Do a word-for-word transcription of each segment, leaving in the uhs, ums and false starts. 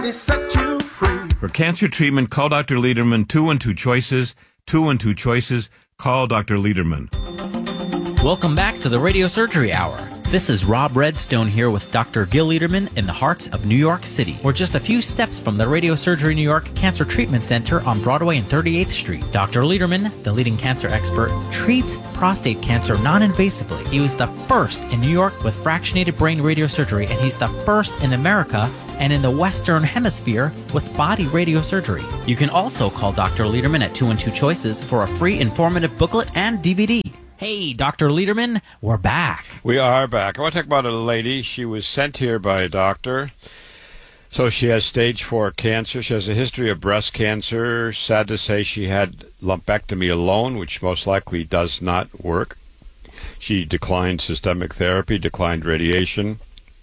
set you free. For cancer treatment, call Doctor Lederman. Two and two choices. Two and two choices. Call Doctor Lederman. Welcome back to the Radio Surgery Hour. This is Rob Redstone here with Doctor Gil Lederman in the heart of New York City. We're just a few steps from the Radio Surgery New York Cancer Treatment Center on Broadway and thirty-eighth Street. Doctor Lederman, the leading cancer expert, treats prostate cancer non-invasively. He was the first in New York with fractionated brain radiosurgery, and he's the first in America and in the Western Hemisphere with body radiosurgery. You can also call Doctor Lederman at two and two choices for a free informative booklet and D V D. Hey, Doctor Lederman, we're back. We are back. I want to talk about a lady. She was sent here by a doctor. So she has stage four cancer. She has a history of breast cancer. Sad to say she had lumpectomy alone, which most likely does not work. She declined systemic therapy, declined radiation.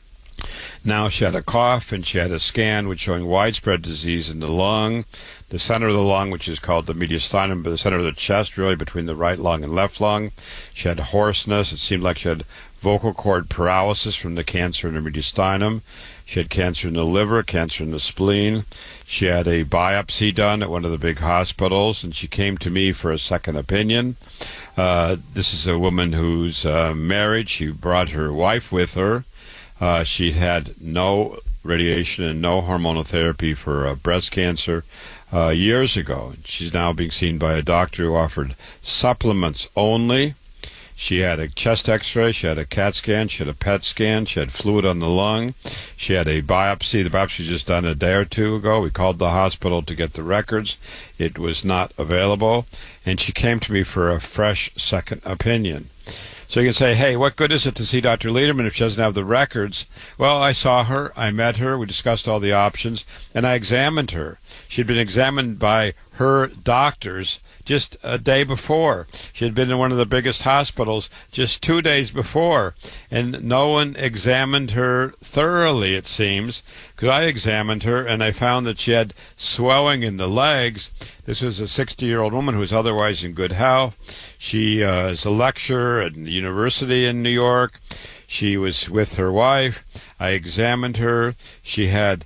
Now she had a cough, and she had a scan which showing widespread disease in the lung, the center of the lung, which is called the mediastinum, but the center of the chest, really between the right lung and left lung. She had hoarseness. It seemed like she had vocal cord paralysis from the cancer in her mediastinum. She had cancer in the liver, cancer in the spleen. She had a biopsy done at one of the big hospitals, and she came to me for a second opinion. Uh, this is a woman who's uh, married. She brought her wife with her. Uh, she had no radiation and no hormonal therapy for uh, breast cancer uh, years ago. She's now being seen by a doctor who offered supplements only. She had a chest x-ray, she had a CAT scan, she had a P E T scan, she had fluid on the lung, she had a biopsy. The biopsy was just done a day or two ago. We called the hospital to get the records. It was not available, and she came to me for a fresh second opinion. So you can say, hey, what good is it to see Doctor Lederman if she doesn't have the records? Well, I saw her, I met her, we discussed all the options, and I examined her. She'd been examined by her doctors just a day before. She had been in one of the biggest hospitals just two days before, and no one examined her thoroughly, it seems, because I examined her, and I found that she had swelling in the legs. This was a sixty-year-old woman who was otherwise in good health. She uh, is a lecturer at the university in New York. She was with her wife. I examined her. She had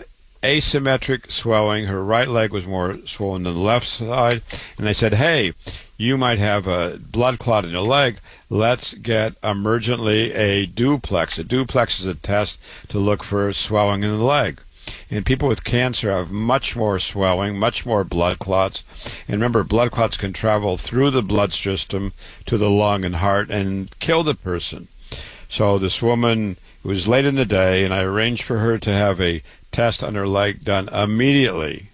asymmetric swelling. Her right leg was more swollen than the left side. And I said, hey, you might have a blood clot in your leg. Let's get emergently a duplex. A duplex is a test to look for swelling in the leg. And people with cancer have much more swelling, much more blood clots. And remember, blood clots can travel through the blood system to the lung and heart and kill the person. So this woman, it was late in the day, and I arranged for her to have a test on her leg done immediately.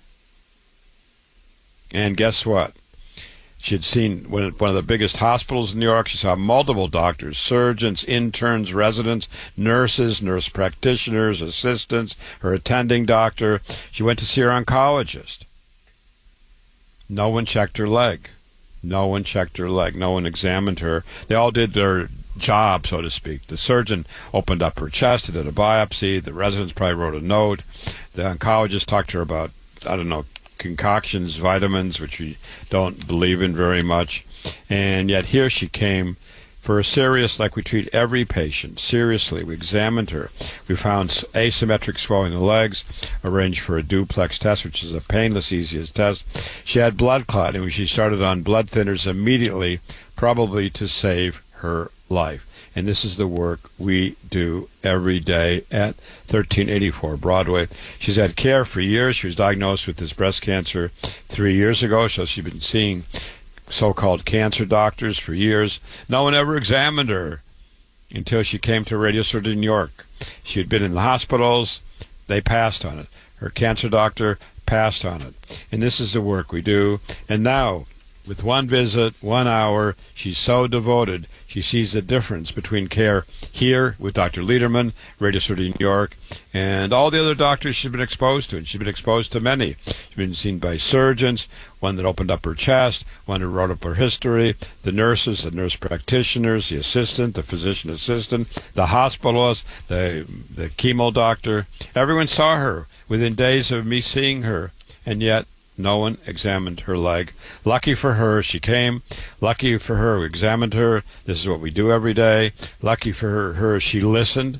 And guess what? She had seen one of the biggest hospitals in New York. She saw multiple doctors, surgeons, interns, residents, nurses, nurse practitioners, assistants, her attending doctor. She went to see her oncologist. No one checked her leg. No one checked her leg. No one examined her. They all did their job, so to speak. The surgeon opened up her chest, did a biopsy. The residents probably wrote a note. The oncologist talked to her about, I don't know, concoctions, vitamins, which we don't believe in very much. And yet here she came for a serious, like we treat every patient, seriously. We examined her. We found asymmetric swelling in the legs, arranged for a duplex test, which is a painless, easiest test. She had blood clotting, and she started on blood thinners immediately, probably to save her life. And this is the work we do every day at thirteen eighty-four Broadway. She's had care for years. She was diagnosed with this breast cancer three years ago, so she's been seeing so-called cancer doctors for years. No one ever examined her until she came to Radio Surgery New York. She had been in the hospitals. They passed on it. Her cancer doctor passed on it. And this is the work we do. And now, with one visit, one hour, she's so devoted. She sees the difference between care here with Doctor Lederman, Radio Surgery New York, and all the other doctors she's been exposed to. And she's been exposed to many. She's been seen by surgeons, one that opened up her chest, one who wrote up her history, the nurses, the nurse practitioners, the assistant, the physician assistant, the hospitalist, the, the chemo doctor. Everyone saw her within days of me seeing her, and yet no one examined her leg. Lucky for her, she came. Lucky for her, we examined her. This is what we do every day. Lucky for her, her she listened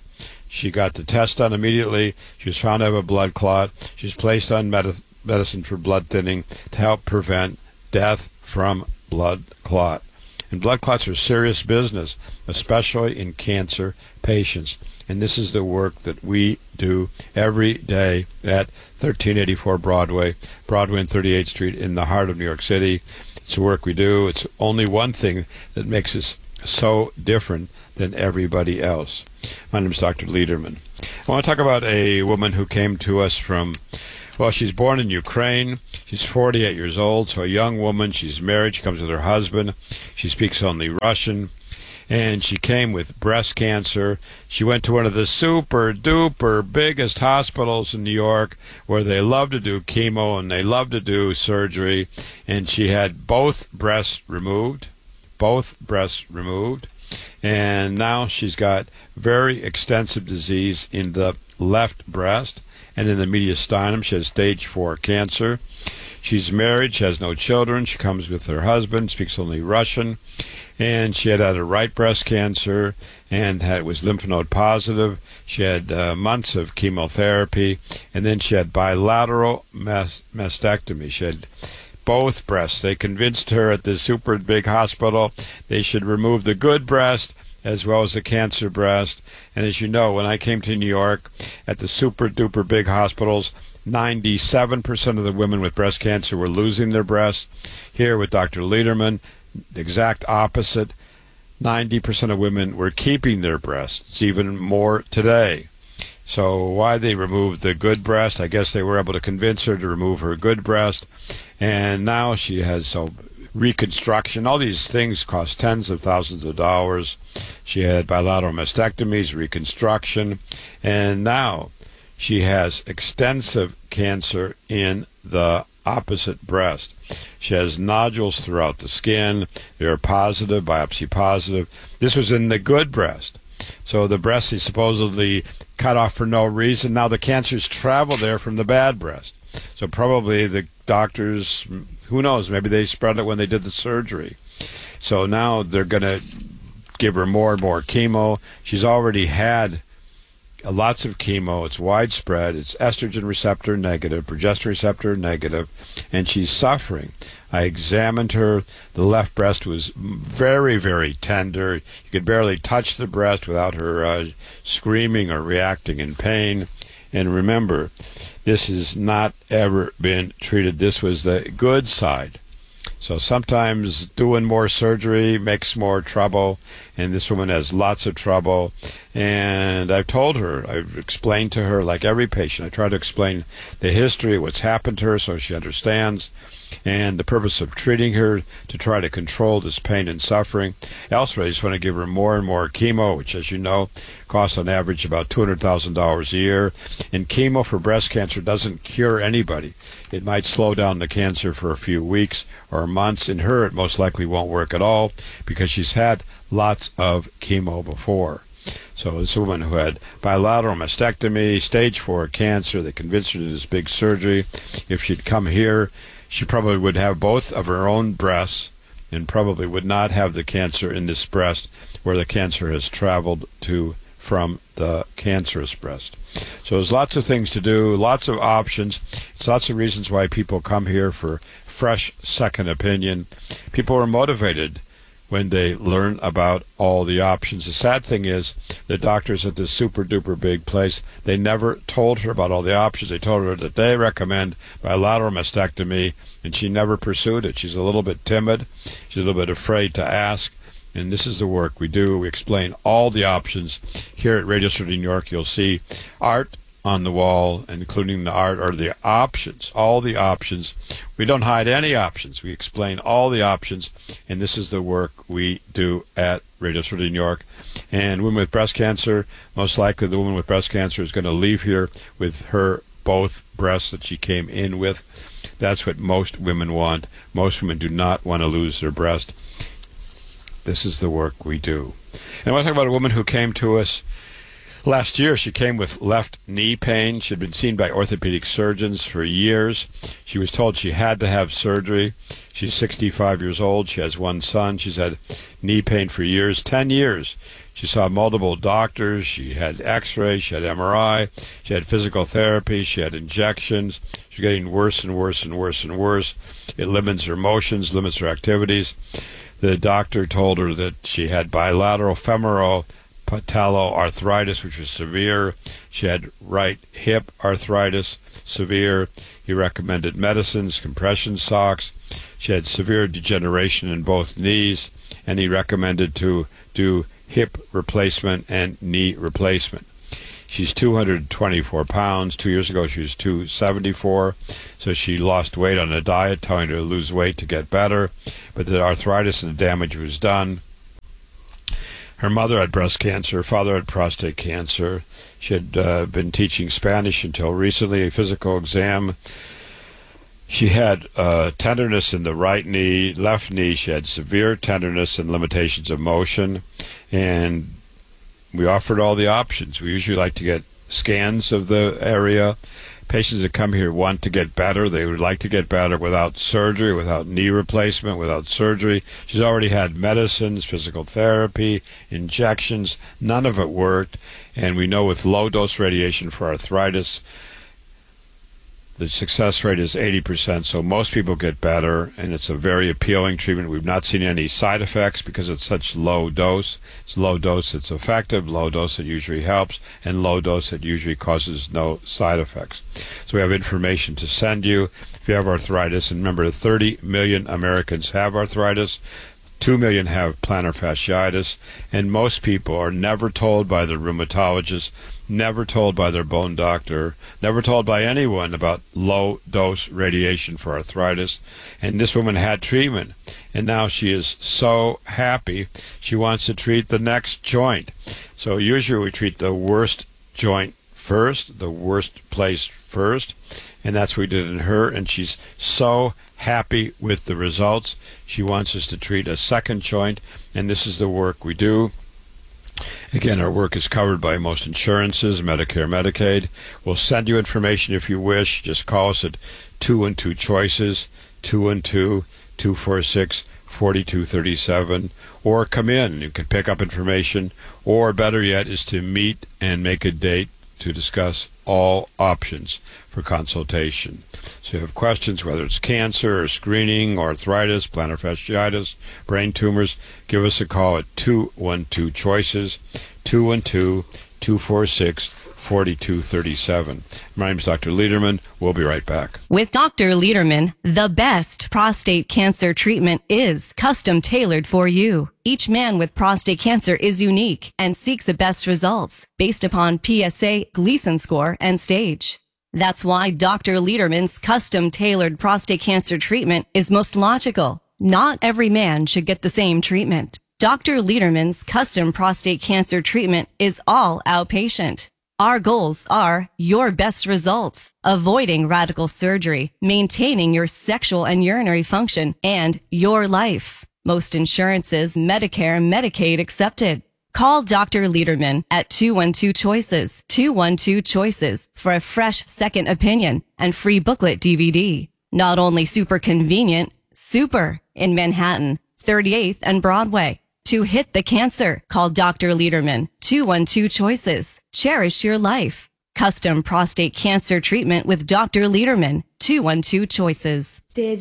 She got the test done immediately. She was found to have a blood clot. She was placed on med- medicine for blood thinning to help prevent death from blood clot. And blood clots are serious business, especially in cancer patients. And this is the work that we do every day at thirteen eighty-four Broadway, Broadway and thirty-eighth Street in the heart of New York City. It's the work we do. It's only one thing that makes us so different than everybody else. My name is Doctor Lederman. I want to talk about a woman who came to us from, well, she's born in Ukraine. She's forty-eight years old, so a young woman. She's married. She comes with her husband. She speaks only Russian. And she came with breast cancer. She went to one of the super-duper biggest hospitals in New York where they love to do chemo and they love to do surgery. And she had both breasts removed, both breasts removed. And now she's got very extensive disease in the left breast and in the mediastinum. She has stage four cancer. She's married. She has no children. She comes with her husband, speaks only Russian. And she had had a right breast cancer and had, was lymph node positive. She had uh, months of chemotherapy. And then she had bilateral mas- mastectomy. She had both breasts. They convinced her at this super big hospital they should remove the good breast as well as the cancer breast. And as you know, when I came to New York at the super duper big hospitals, ninety-seven percent of the women with breast cancer were losing their breasts. Here with Doctor Lederman, the exact opposite. ninety percent of women were keeping their breasts. It's even more today. So why they removed the good breast? I guess they were able to convince her to remove her good breast. And now she has so reconstruction. All these things cost tens of thousands of dollars. She had bilateral mastectomies, reconstruction, and now she has extensive cancer in the opposite breast. She has nodules throughout the skin. They're positive, biopsy positive. This was in the good breast. So the breast is supposedly cut off for no reason. Now the cancers travel there from the bad breast. So probably the doctors, who knows, maybe they spread it when they did the surgery. So now they're going to give her more and more chemo. She's already had lots of chemo. It's widespread. It's estrogen receptor negative, progesterone receptor negative, and she's suffering. I examined her. The left breast was very, very tender. You could barely touch the breast without her uh, screaming or reacting in pain. And remember, this has not ever been treated. This was the good side. So sometimes doing more surgery makes more trouble, and this woman has lots of trouble. And I've told her, I've explained to her, like every patient, I try to explain the history of what's happened to her so she understands, and the purpose of treating her to try to control this pain and suffering. Elsewhere, I just want to give her more and more chemo, which, as you know, costs on average about two hundred thousand dollars a year. And chemo for breast cancer doesn't cure anybody. It might slow down the cancer for a few weeks or months. In her, it most likely won't work at all because she's had lots of chemo before. So this woman who had bilateral mastectomy, stage four cancer, they convinced her to do this big surgery. If she'd come here, she probably would have both of her own breasts and probably would not have the cancer in this breast where the cancer has traveled to from the cancerous breast. So there's lots of things to do, lots of options. It's lots of reasons why people come here for fresh second opinion. People are motivated when they learn about all the options. The sad thing is the doctors at this super duper big place, they never told her about all the options. They told her that they recommend bilateral mastectomy, and she never pursued it. She's a little bit timid. She's a little bit afraid to ask. And this is the work we do. We explain all the options. Here at Radio City New York, you'll see art on the wall, including the art or the options, all the options. We don't hide any options. We explain all the options, and this is the work we do at Radio City New York. And women with breast cancer, most likely the woman with breast cancer is going to leave here with her both breasts that she came in with. That's what most women want. Most women do not want to lose their breast. This is the work we do. And I want to talk about a woman who came to us Last year, she came with left knee pain. She had been seen by orthopedic surgeons for years. She was told she had to have surgery. She's sixty-five years old. She has one son. She's had knee pain for years, ten years. She saw multiple doctors. She had x-rays. She had M R I. She had physical therapy. She had injections. She's getting worse and worse and worse and worse. It limits her motions, limits her activities. The doctor told her that she had bilateral femoral patelloarthritis, which was severe. She had right hip arthritis, severe. He recommended medicines, compression socks. She had severe degeneration in both knees, and he recommended to do hip replacement and knee replacement. She's two hundred twenty-four pounds. Two years ago, she was two seventy-four. So she lost weight on a diet, telling her to lose weight to get better. But the arthritis and the damage was done. Her mother had breast cancer. Her father had prostate cancer. She had uh, been teaching Spanish until recently, a physical exam. She had uh, tenderness in the right knee, left knee. She had severe tenderness and limitations of motion. And we offered all the options. We usually like to get scans of the area. Patients that come here want to get better. They would like to get better without surgery, without knee replacement, without surgery. She's already had medicines, physical therapy, injections. None of it worked. And we know with low-dose radiation for arthritis, the success rate is eighty percent, so most people get better, and it's a very appealing treatment. We've not seen any side effects because it's such low dose. It's low dose, it's effective. Low dose, it usually helps, and low dose, it usually causes no side effects. So we have information to send you if you have arthritis. And remember, thirty million Americans have arthritis. Two million have plantar fasciitis, and most people are never told by their rheumatologist, never told by their bone doctor, never told by anyone about low-dose radiation for arthritis. And this woman had treatment, and now she is so happy. She wants to treat the next joint. So usually we treat the worst joint first, the worst place first, and that's what we did in her, and she's so happy with the results. She wants us to treat a second joint, and this is the work we do. Again, our work is covered by most insurances, Medicare, Medicaid. We'll send you information if you wish. Just call us at two one two choices, two one two, two four six, four two three seven, or come in. You can pick up information, or better yet is to meet and make a date to discuss all options for consultation. So if you have questions, whether it's cancer or screening, or arthritis, plantar fasciitis, brain tumors, give us a call at two one two choices, two one two, two four six, four two three seven. My name is Doctor Lederman. We'll be right back. With Doctor Lederman, the best prostate cancer treatment is custom tailored for you. Each man with prostate cancer is unique and seeks the best results based upon P S A, Gleason score, and stage. That's why Doctor Lederman's custom tailored prostate cancer treatment is most logical. Not every man should get the same treatment. Doctor Lederman's custom prostate cancer treatment is all outpatient. Our goals are your best results, avoiding radical surgery, maintaining your sexual and urinary function, and your life. Most insurances, Medicare, Medicaid accepted. Call Doctor Lederman at two one two choices, two one two choices for a fresh second opinion and free booklet D V D. Not only super convenient, super in Manhattan, thirty-eighth and Broadway. To hit the cancer, call Doctor Lederman, two one two choices. Cherish your life. Custom prostate cancer treatment with Doctor Lederman, two one two choices. Did